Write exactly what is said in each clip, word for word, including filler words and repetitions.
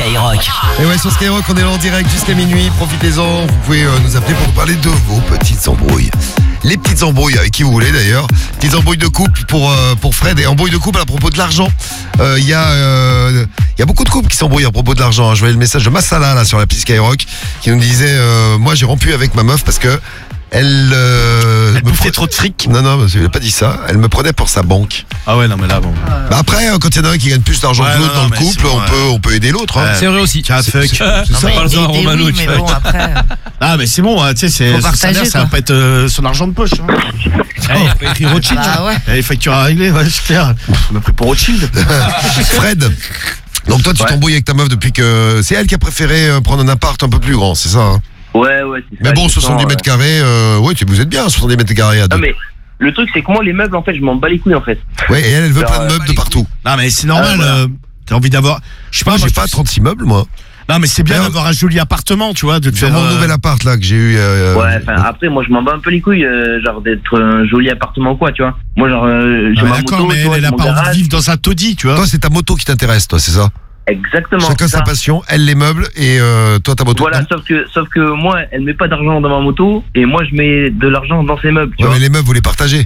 Skyrock. Et ouais, sur Skyrock, on est là en direct jusqu'à minuit. Profitez-en. Vous pouvez euh, nous appeler pour nous parler de vos petites embrouilles. Les petites embrouilles avec qui vous voulez d'ailleurs. Petites embrouilles de couple pour euh, pour Fred. Et embrouilles de couple à propos de l'argent. Il euh, y a euh, il y a beaucoup de couples qui s'embrouillent à propos de l'argent. Je voyais le message de Massala là sur la piste Skyrock qui nous disait euh, moi j'ai rompu avec ma meuf parce que Elle, euh, elle me fait trop de fric. Non, non, je n'ai pas dit ça. Elle me prenait pour sa banque. Ah ouais, non, mais là, bon. Bah après, quand il y en a un qui gagne plus d'argent ouais, que l'autre non, dans non, le couple, on, ouais. peut, on peut aider l'autre. Hein. Ouais. C'est vrai aussi. Tiens, fuck. C'est, c'est, c'est ça. Pas besoin de Romano, oui, mais bon, après... Ah, mais c'est bon, tu sais, c'est Faut son partager, salaire, ça va quoi. pas être euh, son argent de poche. Hein. Ouais, il peut écrire Rothschild. Bah ouais. Et les factures à régler, ouais, c'est clair. On m'a pris pour Rothschild. Fred, donc toi, tu Ouais. t'embrouilles avec ta meuf depuis que. C'est elle qui a préféré euh, prendre un appart un peu plus grand, c'est ça hein. Ouais, ouais, c'est ça. Mais bon, exactement, soixante-dix ouais. mètres carrés, euh, ouais, tu- vous êtes bien, soixante-dix mètres carrés à deux. Non, mais le truc, c'est que moi, les meubles, en fait, je m'en bats les couilles, en fait. Ouais, et elle, elle veut Alors, plein de euh, meubles de partout. Non, mais c'est normal. Ah, voilà. euh, T'as envie d'avoir. Je sais pas, Moi, moi, j'ai je pas trouve- trente-six meubles, moi. Non, mais c'est bien D'ailleurs, d'avoir un joli appartement, tu vois, de te Sur faire. mon euh, nouvel appart, là, que j'ai eu. Euh, Ouais, enfin, après, moi, je m'en bats un peu les couilles, euh, genre, d'être un joli appartement ou quoi, tu vois. Moi, genre, euh, j'ai non, mais ma d'accord, moto, mais tu vois, elle, elle j'ai a mon pas envie de garage. vivre dans un taudis, tu vois. Toi, c'est ta moto qui t'intéresse, toi, c'est ça. Exactement. Chacun c'est sa ça. passion, elle les meubles et euh, toi ta moto. Voilà, sauf que, sauf que moi, elle met pas d'argent dans ma moto, et moi, je mets de l'argent dans ses meubles, tu Ouais, vois. mais les meubles, vous les partagez.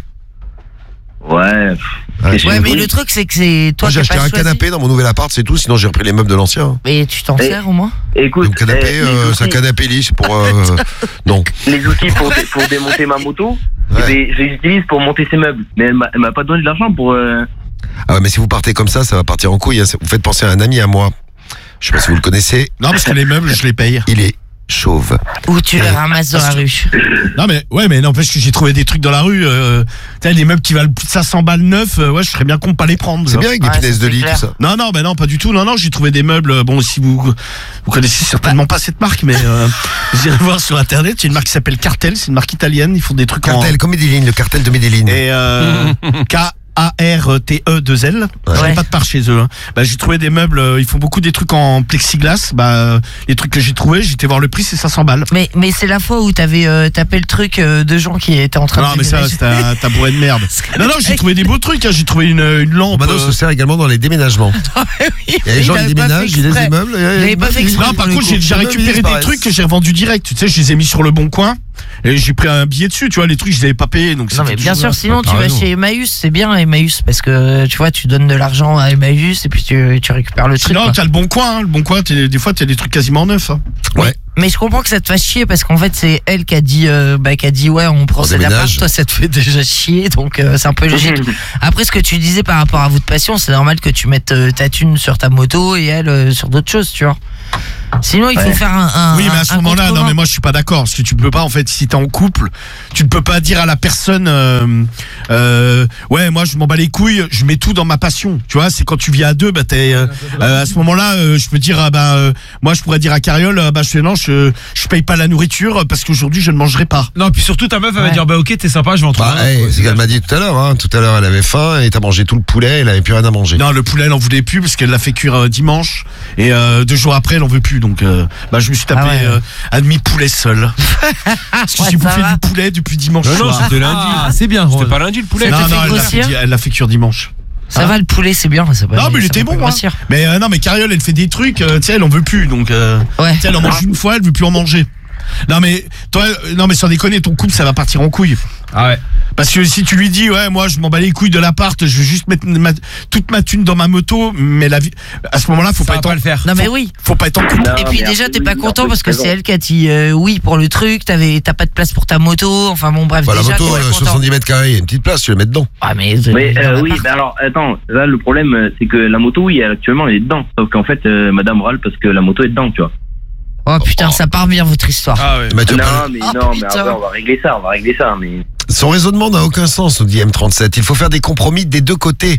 Ouais. pff, Ouais, c'est Ouais, mais chez le nous. truc, c'est que c'est toi Moi, qui j'ai as acheté pas un choisi. canapé dans mon nouvel appart, c'est tout. Sinon, j'ai repris les meubles de l'ancien. Mais tu t'en Et- sers au moins. Écoute, Donc, canapé, eh, euh, les c'est un outils- canapé lit, c'est pour. Euh, non. les outils pour, dé- pour démonter ma moto, Ouais. eh ben, je les utilise pour monter ses meubles. Mais elle m'a, elle m'a pas donné de l'argent pour. Euh... Ah ouais, mais si vous partez comme ça, ça va partir en couille. Hein. Vous faites penser à un ami à moi. Je sais pas si vous le connaissez. Non, parce que les meubles, je les paye. Il est chauve. Ou tu les ramasses dans la rue. Non, mais ouais, mais n'empêche que j'ai trouvé des trucs dans la rue. Euh, T'as des meubles qui valent plus de cinq cents balles neufs. euh, ouais, je serais bien con de pas les prendre. C'est bien avec des Ouais, punaises ça, de c'est lit, clair. tout ça. Non, non, ben non, pas du tout. Non, non, j'ai trouvé des meubles. euh, Bon, si vous vous connaissez certainement pas cette marque, mais euh, vous irez voir sur internet. Il y a une marque qui s'appelle Cartel. C'est une marque italienne. Ils font des trucs Cartel, comme Medellin, le cartel de en Medellin. et euh, K A R T E deux L. Ouais. J'avais pas de part chez eux. Hein. Bah, j'ai trouvé des meubles. euh, Ils font beaucoup des trucs en plexiglas. Bah, euh, les trucs que j'ai trouvé, j'étais voir le prix, c'est cinq cents balles. Mais, mais c'est la fois où t'avais euh, tapé le truc euh, de gens qui étaient en train Non, de mais ça, déménager. c'était un tabouret de merde. Non, non, j'ai trouvé des beaux trucs. Hein. J'ai trouvé une, une lampe. Mano euh, se sert également dans les déménagements. Il y a les gens qui déménagent, ils laissent des meubles. Il avait pas fait exprès. Non, par contre, j'ai déjà Les meubles, récupéré ils des disparaissent. trucs que j'ai revendus direct. Tu sais, je les ai mis sur le bon coin et j'ai pris un billet dessus. Tu vois, les trucs, je les avais pas payés. Donc Non mais c'était bien toujours- sûr, sinon T'as tu vas raison. chez Emmaüs, c'est bien Emmaüs parce que tu vois, tu donnes de l'argent à Emmaüs et puis tu, tu récupères le truc. Sinon, quoi. t'as le bon coin. Hein. Le bon coin, t'es- des fois, t'as des trucs quasiment neufs. Hein. Ouais. Mais je comprends que ça te fasse chier parce qu'en fait c'est elle qui a dit, euh, bah, qui a dit ouais on prend On cet appart, déménage. toi ça te fait déjà chier donc euh, c'est un peu logique. Après ce que tu disais par rapport à votre passion, c'est normal que tu mettes euh, ta thune sur ta moto et elle euh, sur d'autres choses, tu vois. Sinon il faut Ouais. faire un, un Oui, mais à un- ce un moment-là, compte non, commun. mais moi, je suis pas d'accord. Parce que tu peux pas, en fait, si t'es en couple, tu ne peux pas dire à la personne, euh, euh, ouais, moi, je m'en bats les couilles, je mets tout dans ma passion. Tu vois, c'est quand tu vis à deux, bah, t'es, euh, euh, à ce moment-là, euh, je peux dire, ah, bah, euh, moi, je pourrais dire à Cariole, ah, bah, je fais, non, je, je paye pas la nourriture parce qu'aujourd'hui, je ne mangerai pas. Non, puis surtout ta meuf, elle va Ouais. dire bah ok, t'es sympa, je vais en trouver Bah, un. hey, c'est ce qu'elle m'a dit tout à l'heure. Hein. Tout à l'heure, elle avait faim et t'as mangé tout le poulet, elle avait plus rien à manger. Non, le poulet, elle en voulait plus parce qu'elle l'a fait cuire euh, dimanche et euh, deux jours après, elle en veut plus. Donc, euh, bah, je me suis tapé Ah ouais. euh, un demi poulet seul. Parce que Ouais, j'ai ça bouffé va. du poulet depuis dimanche Non, non, soir. c'était lundi. Ah, c'est bien, c'était pas lundi le poulet. Ça Non, te non, fait elle l'a fait, grossir di- elle l'a fait cuire dimanche. Ça Hein va le poulet, c'est bien. Ça va, Non, mais il ça était va bon, pas hein. grossir. Mais euh, non, mais Cariole, elle fait des trucs, euh, tu sais, elle en veut plus, donc euh, Ouais. tu sais, elle en mange une fois, elle veut plus en manger. Non mais toi, euh, non mais sans déconner, ton couple ça va partir en couille. Ah ouais. Parce que si tu lui dis ouais moi je m'en bats les couilles de l'appart, je veux juste mettre ma- toute ma thune dans ma moto, mais la vie à ce moment-là faut Ça pas va être pas en... le faire. Non mais oui. faut pas être en couple. Non, Et puis mais déjà après, t'es pas oui, content après, parce que c'est c'est elle qui a dit euh, oui pour le truc, t'avais t'as pas de place pour ta moto, enfin bon bref Bah, la déjà moto, t'es pas euh, content. soixante-dix mètres carrés, il y a une petite place, tu la mets dedans. Ah mais, Mais dans euh, la oui, part. mais alors attends, là le problème euh, c'est que la moto, oui, elle, actuellement elle est dedans. Sauf qu'en fait, euh, Madame râle parce que la moto est dedans, tu vois. Oh putain, ça part bien votre histoire. Ah ouais. Bah, tu vas Non, pas- mais Oh, non, mais putain. après, on va régler ça, on va régler ça, mais. Son raisonnement n'a aucun sens, nous dit M trente-sept. Il faut faire des compromis des deux côtés.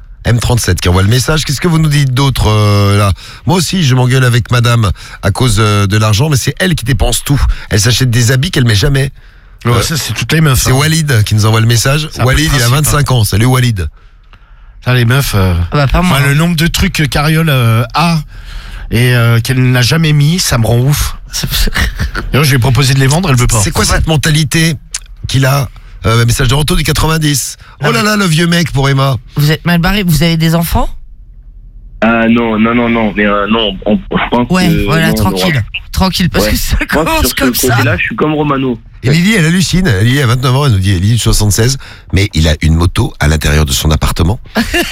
M trente-sept qui envoie le message. Qu'est-ce que vous nous dites d'autre euh, là? Moi aussi, je m'engueule avec madame à cause euh, de l'argent, mais c'est elle qui dépense tout. Elle s'achète des habits qu'elle met jamais. Ouais, Euh, ça c'est toutes les meufs. C'est hein. Walid qui nous envoie le message. C'est un peu Walid, le il a principe, vingt-cinq ans. Salut Walid. Ça les meufs. euh, Ah bah pas moi. moi, le nombre de trucs que Cariole euh, a et euh, qu'elle n'a jamais mis, ça me rend ouf. D'ailleurs, je lui ai proposé de les vendre, elle veut pas. C'est quoi cette mentalité qu'il a? euh, Message de Ranto du quatre-vingt-dix. Oh là là, le vieux mec pour Emma. Vous êtes mal barré, vous avez des enfants? Ah non, non, non, non, mais euh, non, on, je pense Ouais, que... voilà, non, tranquille. non. Tranquille, parce Ouais. que ça Moi, commence sur comme ce ça. côté-là, je suis comme Romano. Et Lily, elle hallucine. Lily, à vingt-neuf ans, elle nous dit, Lily de soixante-seize, mais il a une moto à l'intérieur de son appartement.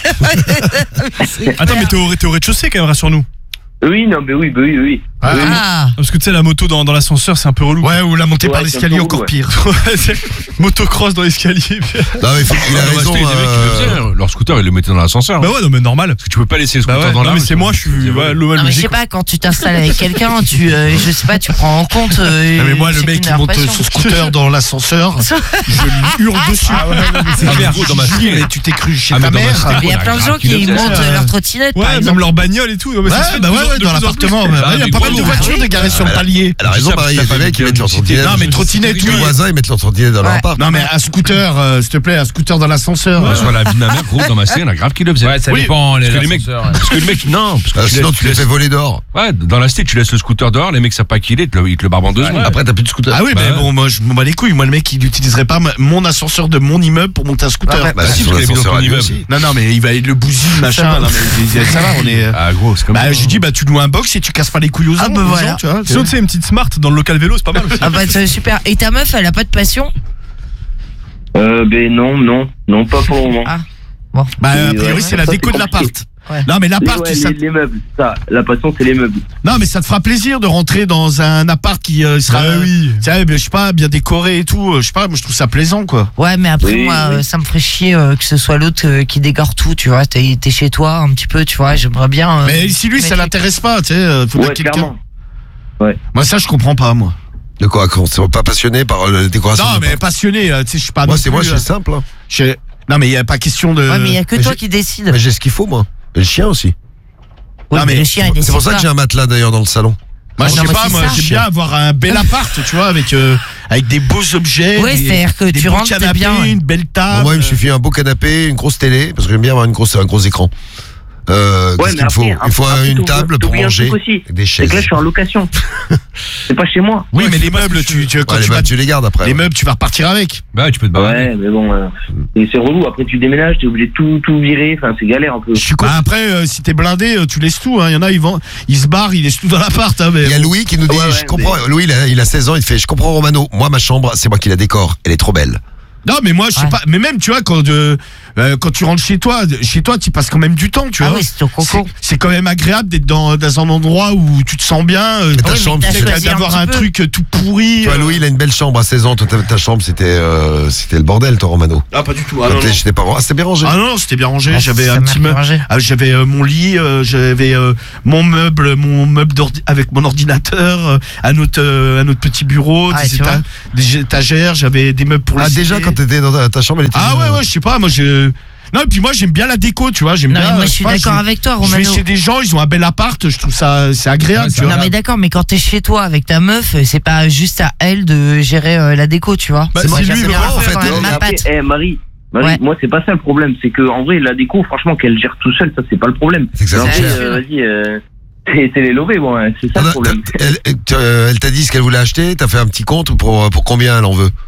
Attends, mais t'es au, t'es au rez-de-chaussée quand même, rassure-nous. Oui, non, mais oui, bah oui, oui. Ah, Oui, oui. Ah, Parce que tu sais, la moto dans, dans l'ascenseur, c'est un peu relou. Ouais, ou la montée Ouais, par c'est l'escalier un peu encore relou, pire. Motocross dans l'escalier. Non, mais faut, il a raison. Des mecs qui le euh, faisaient, leur scooter, ils le mettaient dans l'ascenseur. Bah ouais, non, mais normal. Parce que tu peux pas laisser le Bah scooter ouais, dans non, la mais rue, c'est moi, je suis. Ouais, non, mais je sais logique. pas, quand tu t'installes avec quelqu'un, tu, euh, je sais pas, tu prends en compte. Euh, Non, mais moi, le chacune mec qui leur monte passion. son scooter dans l'ascenseur, je lui hurle dessus. Ah ouais, non, mais c'est Ah, clair. gros, dans ma Je dis, mais tu t'es cru chez Ah, ta mais dans ma mère. cité, Mais il y a plein de gens qui Ouais, montent ouais. leur trottinette, par Ouais, même exemple. leur bagnole et tout. Non, mais ça se Ouais, fait bah de ouais, plus en- ouais, de dans plus en l'appartement. plus. bah Ah, ouais, Il y a mais pas mal gros, de voitures oui. dégarées sur le Elle a- palier. Elle a raison, Ça, Marie, il y a ça des fait mecs qui bien mettent leur une cité. trottinette. Non, mais trottinette, Les oui. voisins, ils mettent leur trottinette dans leur Ouais. appart. Non, mais un scooter, euh, s'il te plaît, un scooter dans l'ascenseur. Ouais, euh, sur la vie de ma mère, gros, dans ma scène, il y en a grave qui le faisaient. Ouais, ça Oui, dépend, les parce que les mecs, ascenseurs, ouais. parce que le mec, non, parce que Euh, tu Sinon, laisses- tu les fais voler dehors. Ouais, dans la cité, tu laisses le scooter dehors, les mecs savent pas qui il est, ils te le- ils te le barbent en deux secondes. Après, t'as plus de scooter. Ah oui, Bah mais ouais. bon, moi, je m'en bats les couilles. Moi, le mec, il n'utiliserait pas ma- mon ascenseur de mon immeuble pour monter un scooter. Ouais, Bah, si, sur parce qu'il habite l'ascenseur dans ton à lui immeuble. aussi. Non, non, mais il va le bousille, machin. Non, mais ça va, on est. euh, Ah, gros, c'est comme Bah, ça. je lui dis, bah, tu loues un box et tu casses pas les couilles aux, Ah, gens, bah, aux voilà. gens, tu vois. Sinon, tu sais, une petite smart dans le local vélo, c'est pas mal aussi. Ah bah c'est super. Et ta meuf, elle a pas de passion? Euh, ben non, non, non, pas pour le moment. Ah. Bah, a Et, priori, ouais, c'est la ça, déco c'est de l'appart. compliqué. Ouais. Non, mais Les, l'appart, ouais, ça- les, les meubles, ça, la passion, c'est les meubles. non, mais ça te fera plaisir de rentrer dans un appart qui euh, sera, Bah oui. tu sais, je sais pas, bien décoré et tout. euh, Je sais pas, moi, je trouve ça plaisant, quoi. Ouais, mais après, Oui, moi, oui. euh, ça me ferait chier euh, que ce soit l'autre euh, qui décore tout, tu vois. T'es t'es chez toi un petit peu, tu vois. J'aimerais bien. euh, Mais si lui, ça mettre- l'intéresse pas, tu sais, euh, faut bien Ouais, quelqu'un. clairement. Moi, ça, je comprends pas, moi. De quoi, quand on pas passionné par euh, la décoration Non, de mais l'appart. passionné, euh, tu sais, je suis pas. Moi, non c'est moi, plus, je euh, suis simple. hein. je- Non, mais il y a pas question de. Ouais, mais il y a que Mais toi j'ai- qui décide. Mais j'ai ce qu'il faut, moi. Et le chien aussi. Ouais, non, mais mais le chien, il C'est décide pour ça que pas. j'ai un matelas d'ailleurs dans le salon. Moi, Ouais, je non, sais mais pas, c'est moi, ça. j'aime bien avoir un bel appart, tu vois, avec euh, avec des beaux objets. Ouais, des- c'est-à-dire que des tu beaux rentres, t'es canapés, bien, ouais. une belle Bon, table. moi, il me suffit un beau canapé, une grosse télé, parce que j'aime bien avoir une grosse, un gros écran. Euh, Ouais, Qu'est-ce mais qu'il me faut après, Il faut après, une t'oublies- table pour t'oublies un manger, truc aussi. des C'est chaises. que là, je suis en location. C'est pas chez moi. Oui, Ouais, mais je les sais pas meubles, ce que tu, tu- tu, quand Ouais, les tu vas, meubles, tu les gardes après. les meubles, tu vas repartir avec. Bah, tu peux te barrer. Ouais, mais bon, euh, et c'est relou. Après, tu déménages, t'es obligé de tout, tout virer. Enfin, c'est galère un peu. Je suis quoi Après, euh, si t'es blindé, euh, tu laisses tout. Il y en a, ils vont, ils se barrent, ils laissent tout dans l'appart. Hein, mais Il y a Louis qui nous dit, Ouais, ouais, je comprends, Louis, il a, il a seize ans, il fait, je comprends Romano, moi, ma chambre, c'est moi qui la décore, elle est trop belle. Non, mais moi, je sais Ouais. pas. Mais même, tu vois, quand euh, euh, quand tu rentres chez toi, chez toi, tu passes quand même du temps, tu Ah vois. oui, c'est ton C'est- coco. C'est quand même agréable d'être dans, dans un endroit où tu te sens bien. euh, ta oui, mais chambre, t'as c'est- choisi d'avoir un un, petit peu. truc euh, tout pourri. Tu vois, euh. Louis, il a une belle chambre à seize ans, toi, ta, ta chambre, c'était, euh, c'était le bordel, toi, Romano. Ah, pas du tout. Ah, Quand non, t'es non. chez tes parents, ah, c'était bien rangé. Ah non, non, c'était bien rangé. Ah, J'avais ça un m'a petit fait meuble. ranger. Ah, j'avais euh, mon lit, euh, j'avais euh, mon meuble, mon meuble d'ordi- avec mon ordinateur, euh, un autre, euh, un autre petit bureau, Ah, des, tu vois. éta- des étagères. J'avais des meubles pour Ah, les déjà, ciné. quand t'étais dans ta, ta chambre, elle était. Ah ouais, ouais, je sais pas. Moi, je. Non, et puis moi, j'aime bien la déco, tu vois. J'aime Non, bien. mais moi, euh, je suis sais pas, d'accord je- avec toi, Je vais Romano. chez des gens, ils ont un bel appart. Je trouve ça, c'est agréable, Ouais, tu c'est vois. Non mais d'accord, mais quand t'es chez toi avec ta meuf, euh, c'est pas juste à elle de gérer euh, la déco, tu vois. Bah, Moi, si j'aime lui veut bien pas, en faire fait, quand même euh, ma Après, patte. eh, Marie, Marie Ouais. moi, c'est pas ça le problème. C'est que, en vrai, la déco, franchement, qu'elle gère tout seule, ça, c'est pas le problème. C'est que ça Mais coûte après, cher. euh, vas-y, euh, c'est c'est les lovés, bon, hein, c'est ça Ah, le non, problème. t'as- Elle, elle- tu- euh, elle t'a dit ce qu'elle voulait acheter, t'as fait un petit compte pour, pour combien elle en veut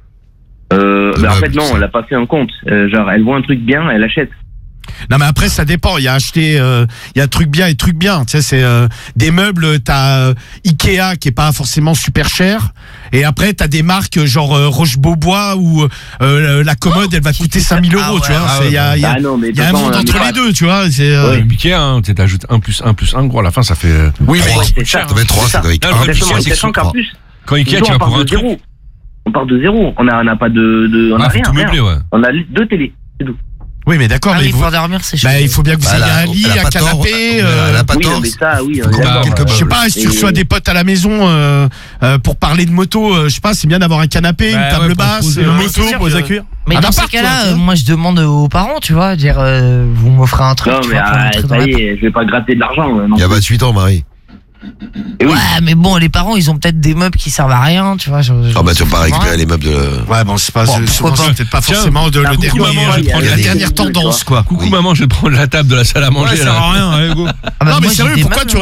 Euh, De bah, en meubles, fait, non, ça. elle a pas fait un compte. Euh, genre, elle voit un truc bien, elle achète. Non, mais après, ça dépend. Il y a acheté, euh, il y a truc bien et truc bien. Tu sais, c'est euh, des meubles. T'as euh, Ikea qui est pas forcément super cher. Et après, t'as des marques euh, genre euh, Roche-Beaubois où euh, la commode, elle va coûter cinq mille euros. Ah tu ouais. vois, Ah C'est- il y a, il y a, Ah non, mais il y a un attends, monde euh, entre mais les pas- deux, tu vois. C'est. euh, Ouais. Ikea, hein, tu t'ajoutes un plus un plus un, gros, à la fin, ça fait. euh, Oui, mais Ouais, c'est ça. T'en mets trois, C'est ça. Cédric. Non, Un le plus Exactement, un, et c'est que sachant qu'en trois. plus, Quand Ikea, nous, tu on vas part pour un de truc. zéro. On part de zéro. On a, on a pas de, de on a Ah, faut rien, tout rien. meubler, ouais. On a deux télés. oui, mais d'accord. Ah mais oui, vous- pour dormir, c'est chaud. bah, il faut bien que vous Bah, ayez elle a- un lit, elle a un pas tort, canapé. elle a- euh, elle a pas Oui, tort. non, mais ça, oui, Faut on est qu'on d'accord. mette quelques Je sais meubles. pas, si tu Et- reçois des potes à la maison euh, euh, pour parler de moto, euh, je sais pas, c'est bien d'avoir un canapé, Bah une table ouais, pour basse, poser euh, le mais moto, c'est sûr pour les que- accueillir. Mais Un dans ces appart, quoi, cas-là, tu euh, vois. moi je demande aux parents, tu vois, dire euh, vous m'offrez un truc, Non, tu mais vois, pour ah, rentrer dans ça la y est, je vais pas gratter de l'argent. euh, non. Il y a vingt-huit ans, Marie. Et oui. Ouais, mais bon, les parents, ils ont peut-être des meubles qui servent à rien, tu vois. je- je- Ah bah tu vas pas je- récupérer les meubles de... Ouais, bon, c'est pas, Bon, c'est- pourquoi souvent, pas. c'est peut-être pas Tiens, forcément de bah, le coucou, dernier, maman, euh, je vais prendre la les- dernière les- tendance, quoi. Coucou Oui. maman, je vais prendre la table de la salle à manger. Ouais, ça là. sert à rien, allez, go. Ah bah, Non, mais moi, j'ai sérieux, des pourquoi meubles, tu, pourquoi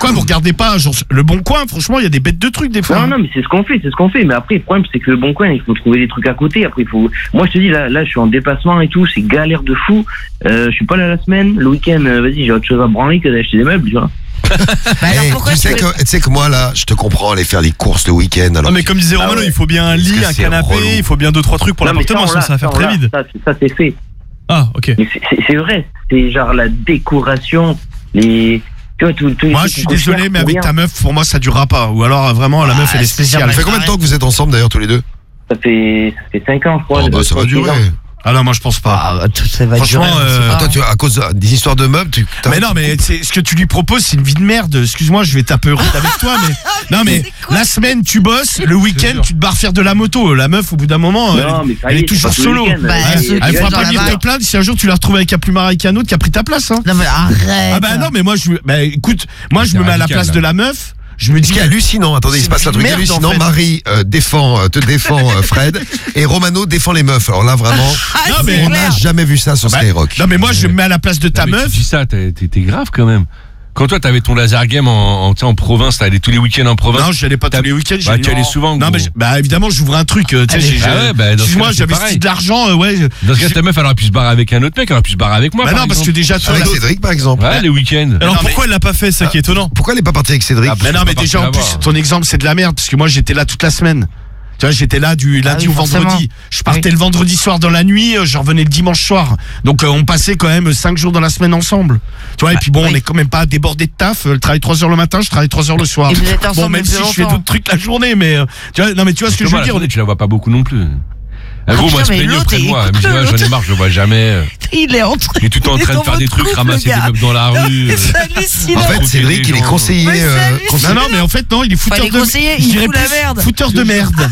Coin, vous regardez pas, genre, le Bon Coin, franchement, il y a des bêtes de trucs des fois. Non, hein. non, mais c'est ce qu'on fait, c'est ce qu'on fait. Mais après, le problème, c'est que le Bon Coin, il faut trouver des trucs à côté. Après, il faut. Moi, je te dis, là, là, je suis en déplacement et tout, c'est galère de fou. Euh, je suis pas là la semaine. Le week-end, euh, vas-y, j'ai autre chose à branler que d'acheter des meubles, tu vois. Bah alors Eh, pourquoi tu, tu sais veux- que, tu sais que moi, là, je te comprends aller faire les courses le week-end. Alors Non, mais comme disait Ah Romano, ouais. il faut bien un Parce lit, que un c'est canapé, relou. il faut bien deux trois trucs pour Non, mais l'appartement, ça, on sinon ça l'a, va faire on très l'a. vide. Ça, c'est- ça, c'est fait. Ah, ok. Mais c'est- c'est c'est vrai. C'est genre la décoration, les. Tu vois, tout, tout Moi, je suis désolé, mais avec ta meuf. meuf, pour moi, ça durera pas. Ou alors, vraiment, la Ah, meuf, elle est c'est spéciale. Ça fait combien de temps que vous êtes ensemble d'ailleurs tous les deux? Ça fait, ça fait cinq ans, je crois. Oh, bah, ça va six durer. ans. Ah non, moi, je pense pas. Ah, bah, tout ça va Franchement, durer, euh, je sais pas, Toi, hein. tu, à cause des histoires de meubles, tu. t'as- Mais non, mais c'est ce que tu lui proposes, c'est une vie de merde. Excuse-moi, je vais taper rude avec toi, mais non, mais c'est quoi la semaine tu bosses, le week-end tu te barres faire de la moto. La meuf, au bout d'un moment, Non, elle, mais ça y elle est, est toujours c'est pas tous les solo. week-ends. Bah, Ouais. ceux qui Elle vont fera dans pas la venir barre. te plaindre si un jour tu la retrouves avec un plus marin qu'un autre qui a pris ta place. Hein. Non mais arrête. Ah bah non, mais moi je, bah écoute, moi je C'est me mets à la radical, place là. de la meuf. Je me Ce dis, qui est hallucinant, attendez, il se C'est passe un une truc merde, hallucinant. en fait. Marie euh, défend, euh, te défend euh, Fred, et Romano défend les meufs. Alors là, vraiment, Ah, Non, c'est mais on clair. n'a jamais vu ça sur Bah, Skyrock. non mais moi je me mets à la place de ta Non, mais meuf. Tu dis ça, t'es t'es- t'es grave quand même. Quand toi, t'avais ton laser game en, en, tu sais, en province, t'allais tous les week-ends en province. Non, j'y allais pas T'as- tous les week-ends. Bah, j'y tu allais souvent, Non gros. mais je- bah évidemment, j'ouvre un truc. euh, Tu sais, Allez. j'ai- Ah ouais, bah, dans ce excuse-moi, cas-là, c'est j'investis pareil. de l'argent. euh, Ouais. Dans ce cas, ta meuf, elle aurait pu se barrer avec un autre mec, elle aurait pu se barrer avec moi. Bah par non, parce que exemple. déjà toi, Avec la- Cédric, par exemple. Ouais, les week-ends. Alors non, pourquoi elle l'a pas fait, c'est ça qui est étonnant. Pourquoi elle est pas partie avec Cédric? Ah, Mais non, mais pas déjà en parti plus, là-bas. ton exemple c'est de la merde parce que moi j'étais là toute la semaine. Tu vois, j'étais là du lundi oui, au vendredi. forcément. Je partais Oui. le vendredi soir dans la nuit, euh, je revenais le dimanche soir. Donc euh, on passait quand même cinq jours dans la semaine ensemble. Tu vois, et puis bon, oui. on est quand même pas débordé de taf. Euh, Je travaille trois heures le matin, je travaille trois heures le soir. Et vous êtes Bon, ensemble même depuis si je fais longtemps. d'autres trucs la journée, mais euh, tu vois, non mais tu vois ce que je Thomas, veux la dire. journée, tu la vois pas beaucoup non plus. Ah, gros, putain, moi, se mais plaignait l'autre, auprès de moi. Elle me dit, écoute-le, ouais, j'en ai l'autre. marre, je le vois jamais. Il est entre. Il est tout le temps en Il est train de dans faire des votre trucs, couple, ramasser le des gars. meubles dans la rue. euh. C'est hallucinant. En fait, Raconter Cédric, les il est gens. conseiller. Mais euh, c'est conseiller- Non, non, mais en fait, non, il est fouteur les de conseiller, je il dirais fout la plus merde. Fouteur de merde.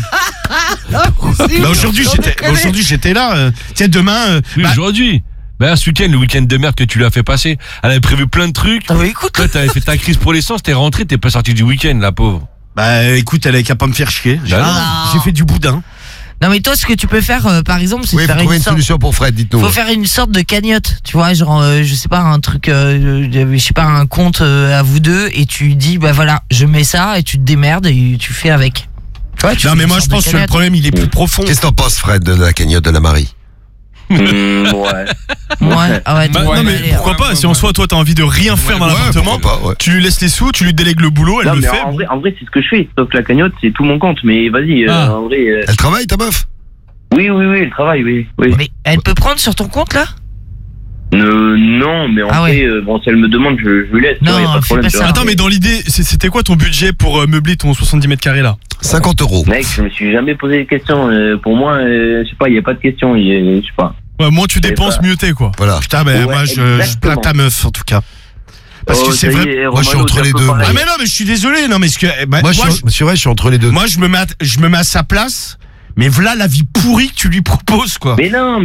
Bah, aujourd'hui, j'étais, aujourd'hui, j'étais là. euh, Tiens, demain, euh, Oui, bah, aujourd'hui. Bah, ce week-end, le week-end de merde que tu lui as fait passer, elle avait prévu plein de trucs. Ah, mais écoute. Toi, t'avais fait ta crise pour l'essence, t'es rentré, t'es pas sorti du week-end, la pauvre. bah, écoute, elle avait qu'à pas me faire chier. J'ai, Bah, non. j'ai fait du boudin. Non mais toi, ce que tu peux faire, euh, par exemple, c'est Oui, faire faut trouver une une sorte. solution pour Fred, dites-nous. Faut faire une sorte de cagnotte, tu vois, genre, euh, je sais pas, un truc, euh, euh, je sais pas, un compte euh, à vous deux, et tu dis, bah voilà, je mets ça, et tu te démerdes, et tu fais avec. Tu vois, tu Non, fais mais une moi, je sorte de pense que le cagnotte. problème, il est plus profond. Qu'est-ce que t'en penses, Fred, de la cagnotte de la Marie? Mmh, ouais. Ouais, ah ouais, Bah, ouais, non mais allez, pourquoi ouais, pas, ouais, si en ouais. soi toi t'as envie de rien faire dans Ouais, l'appartement, pourquoi pas, ouais. tu lui laisses les sous, tu lui délègues le boulot, elle Non, le mais fait. en vrai, en vrai, c'est ce que je fais. Sauf que la cagnotte, c'est tout mon compte. Mais vas-y, euh, Ah. en vrai. euh, Elle travaille, ta meuf? Oui, oui, oui, le travail, oui. oui. Mais elle peut prendre sur ton compte là? Euh, non, mais en Ah ouais. vrai, euh, bon, si elle me demande, je, je lui laisse. tu Non, vois, y a pas de fais problème. pas tu ça. vois. Attends, mais dans l'idée, c'est- c'était quoi ton budget pour euh, meubler ton soixante-dix mètres carrés là? cinquante euros. Mec, je me suis jamais posé de questions. Euh, pour moi, euh, je sais pas, il y a pas de questions. il y a- Je sais pas. Ouais, moins tu sais dépenses, pas. mieux t'es quoi. Voilà. Putain, ben, Ouais, moi, je, je exactement. plains ta meuf, en tout cas. Parce Oh, que c'est ça y vrai. est, moi, je suis Romano, entre t'es un les peu deux, pareil. Ah, mais non, mais je suis désolé. Non, mais ce que, eh ben, Moi, je moi, suis, c'est vrai, je suis entre les deux. je, moi, je me mets, à, je me mets à sa place. Mais voilà la vie pourrie que tu lui proposes, quoi. Mais non,